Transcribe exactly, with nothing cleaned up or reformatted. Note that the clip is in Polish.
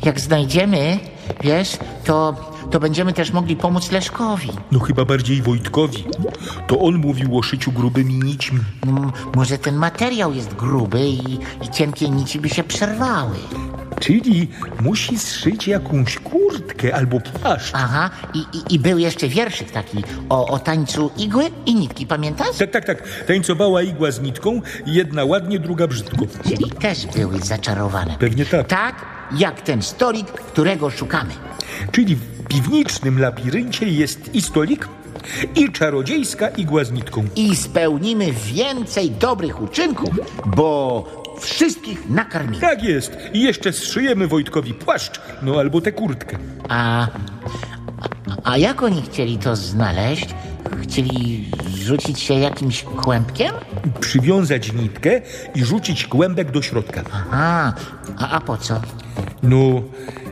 jak znajdziemy, wiesz, to, to będziemy też mogli pomóc Leszkowi. No chyba bardziej Wojtkowi. To on mówił o szyciu grubymi nićmi. Mm, może ten materiał jest gruby i, i cienkie nici by się przerwały. Czyli musi zszyć jakąś kurtkę albo płaszcz. Aha, i, i, i był jeszcze wierszyk taki o, o tańcu igły i nitki, pamiętasz? Tak, tak, tak. Tańcowała igła z nitką, jedna ładnie, druga brzydko. Czyli też były zaczarowane. Pewnie tak. Tak, jak ten stolik, którego szukamy. Czyli w piwniczym labiryncie jest i stolik, i czarodziejska igła z nitką. I spełnimy więcej dobrych uczynków, bo wszystkich nakarmimy. Tak jest. I jeszcze zszyjemy Wojtkowi płaszcz, no albo tę kurtkę. A, a jak oni chcieli to znaleźć? Chcieli rzucić się jakimś kłębkiem? Przywiązać nitkę i rzucić kłębek do środka. A, a, a po co? No,